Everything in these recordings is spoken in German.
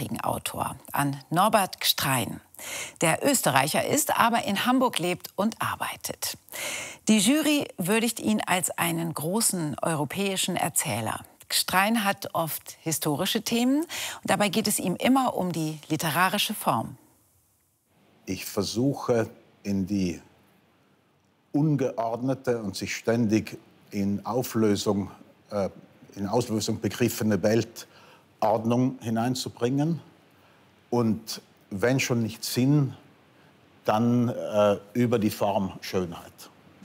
Intrigenautor, an Norbert Gstrein. Der Österreicher ist, aber in Hamburg lebt und arbeitet. Die Jury würdigt ihn als einen großen europäischen Erzähler. Gstrein hat oft historische Themen und dabei geht es ihm immer um die literarische Form. Ich versuche, in die ungeordnete und sich ständig in Auslösung begriffene Welt Ordnung hineinzubringen und wenn schon nicht Sinn, dann über die Form Schönheit.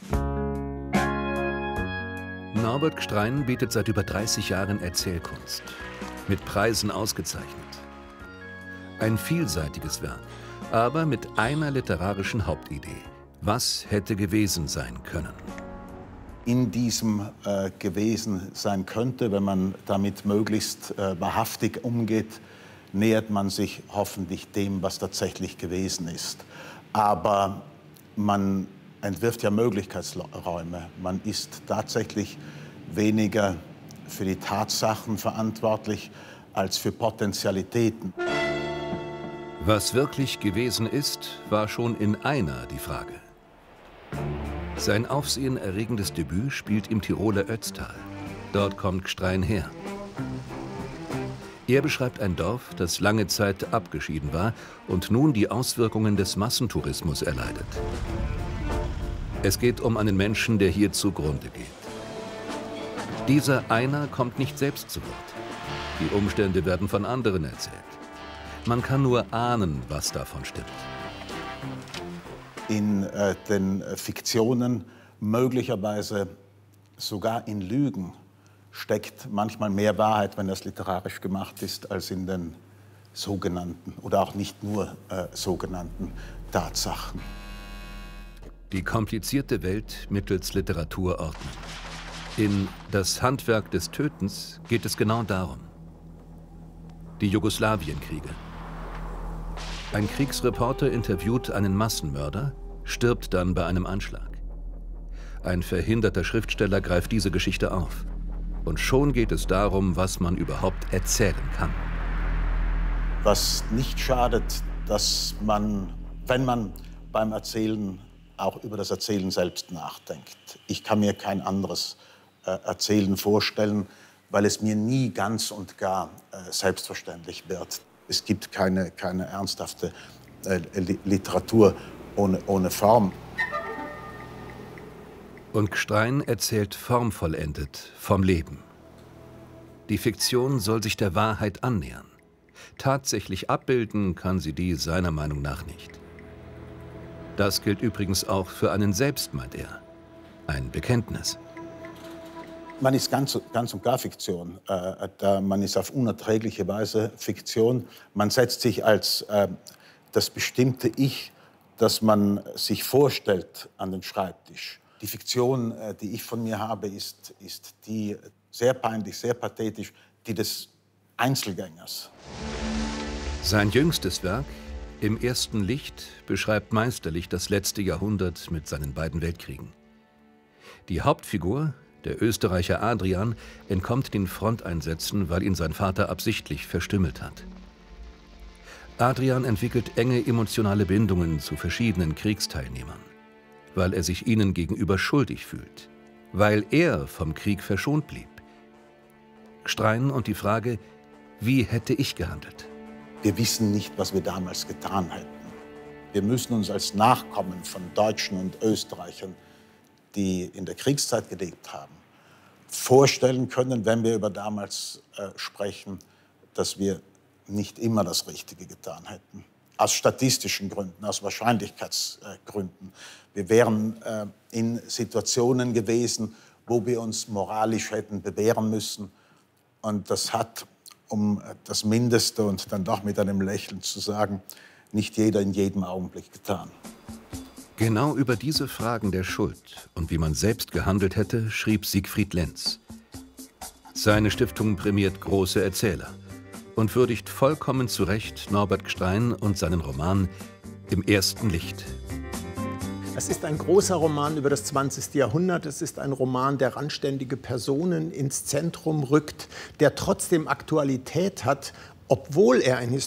Norbert Gstrein bietet seit über 30 Jahren Erzählkunst, mit Preisen ausgezeichnet. Ein vielseitiges Werk, aber mit einer literarischen Hauptidee. Was hätte gewesen sein können? In diesem gewesen sein könnte, wenn man damit möglichst wahrhaftig umgeht, nähert man sich hoffentlich dem, was tatsächlich gewesen ist. Aber man entwirft ja Möglichkeitsräume. Man ist tatsächlich weniger für die Tatsachen verantwortlich als für Potentialitäten. Was wirklich gewesen ist, war schon in einer die Frage. Sein aufsehenerregendes Debüt spielt im Tiroler Ötztal. Dort kommt Gstrein her. Er beschreibt ein Dorf, das lange Zeit abgeschieden war und nun die Auswirkungen des Massentourismus erleidet. Es geht um einen Menschen, der hier zugrunde geht. Dieser Einer kommt nicht selbst zu Wort. Die Umstände werden von anderen erzählt. Man kann nur ahnen, was davon stimmt. In den Fiktionen, möglicherweise sogar in Lügen, steckt manchmal mehr Wahrheit, wenn das literarisch gemacht ist, als in den sogenannten oder auch nicht nur sogenannten Tatsachen. Die komplizierte Welt mittels Literatur ordnen. In Das Handwerk des Tötens geht es genau darum. Die Jugoslawienkriege. Ein Kriegsreporter interviewt einen Massenmörder, stirbt dann bei einem Anschlag. Ein verhinderter Schriftsteller greift diese Geschichte auf. Und schon geht es darum, was man überhaupt erzählen kann. Was nicht schadet, dass man, wenn man beim Erzählen auch über das Erzählen selbst nachdenkt. Ich kann mir kein anderes Erzählen vorstellen, weil es mir nie ganz und gar selbstverständlich wird. Es gibt keine ernsthafte Literatur ohne Form. Und Gstrein erzählt formvollendet vom Leben. Die Fiktion soll sich der Wahrheit annähern. Tatsächlich abbilden kann sie die seiner Meinung nach nicht. Das gilt übrigens auch für einen selbst, meint er. Ein Bekenntnis. Man ist ganz und gar Fiktion. Man ist auf unerträgliche Weise Fiktion. Man setzt sich als das bestimmte Ich, das man sich vorstellt, an den Schreibtisch. Die Fiktion, die ich von mir habe, ist die sehr peinlich, sehr pathetisch, die des Einzelgängers. Sein jüngstes Werk, Im ersten Licht, beschreibt meisterlich das letzte Jahrhundert mit seinen beiden Weltkriegen. Die Hauptfigur, der Österreicher Adrian, entkommt den Fronteinsätzen, weil ihn sein Vater absichtlich verstümmelt hat. Adrian entwickelt enge emotionale Bindungen zu verschiedenen Kriegsteilnehmern, weil er sich ihnen gegenüber schuldig fühlt, weil er vom Krieg verschont blieb. Gstrein und die Frage, wie hätte ich gehandelt? Wir wissen nicht, was wir damals getan hätten. Wir müssen uns als Nachkommen von Deutschen und Österreichern, die in der Kriegszeit gelebt haben, vorstellen können, wenn wir über damals sprechen, dass wir nicht immer das Richtige getan hätten. Aus statistischen Gründen, aus Wahrscheinlichkeitsgründen. Wir wären in Situationen gewesen, wo wir uns moralisch hätten bewähren müssen. Und das hat, um das Mindeste und dann doch mit einem Lächeln zu sagen, nicht jeder in jedem Augenblick getan. Genau über diese Fragen der Schuld und wie man selbst gehandelt hätte, schrieb Siegfried Lenz. Seine Stiftung prämiert große Erzähler und würdigt vollkommen zu Recht Norbert Gstrein und seinen Roman Im ersten Licht. Es ist ein großer Roman über das 20. Jahrhundert. Es ist ein Roman, der randständige Personen ins Zentrum rückt, der trotzdem Aktualität hat, obwohl er ein